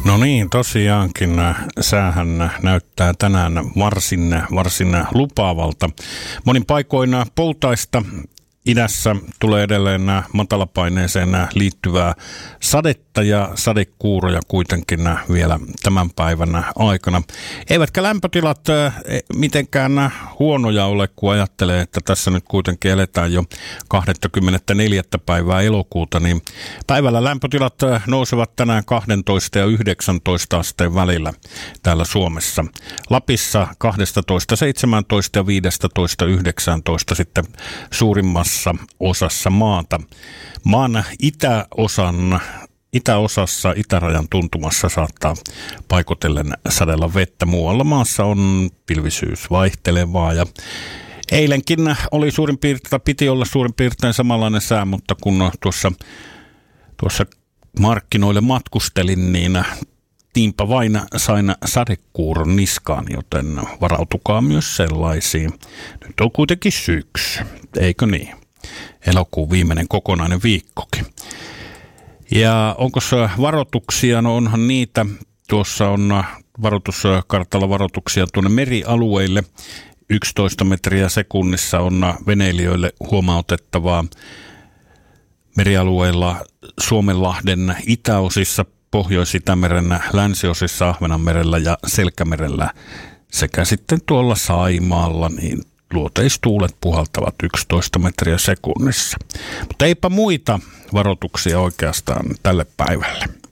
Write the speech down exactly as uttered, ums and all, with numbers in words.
No niin, tosiaankin säähän näyttää tänään varsin, varsin lupaavalta. Monin paikoin poutaista. Idässä tulee edelleen matalapaineeseen liittyvää sadetta ja sadekuuroja kuitenkin vielä tämän päivän aikana. Eivätkä lämpötilat mitenkään huonoja ole, kun ajattelee, että tässä nyt kuitenkin eletään jo kaksikymmentäneljä päivää elokuuta, niin päivällä lämpötilat nousevat tänään kaksitoista ja yhdeksäntoista asteen välillä täällä Suomessa. Lapissa kaksitoista seitsemäntoista ja viisitoista yhdeksäntoista sitten suurimmassa osassa maata. Maan itäosan, itäosassa, itärajan tuntumassa saattaa paikotellen sadella vettä. Muualla maassa on pilvisyys vaihtelevaa ja eilenkin oli suurin piirtein, piti olla suurin piirtein samanlainen sää, mutta kun tuossa, tuossa markkinoille matkustelin, niin niinpä vain sain sadekuuron niskaan, joten varautukaa myös sellaisiin. Nyt on kuitenkin syksy, eikö niin? Elokuun viimeinen kokonainen viikkokin. Ja onko se varoituksia? No onhan niitä. Tuossa on varoituskartalla varoituksia tuonne merialueille. yksitoista metriä sekunnissa on veneilijöille huomautettavaa. Merialueilla Suomenlahden itäosissa, Pohjois-Itämeren länsiosissa, Ahvenanmerellä ja Selkämerellä sekä sitten tuolla Saimaalla, niin luoteistuulet puhaltavat yksitoista metriä sekunnissa. Mutta eipä muita varoituksia oikeastaan tälle päivälle.